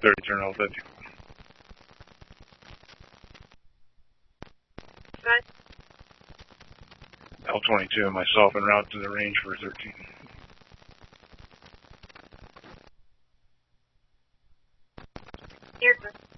30, turn L50. L22 and myself en route to the range for 13. Here,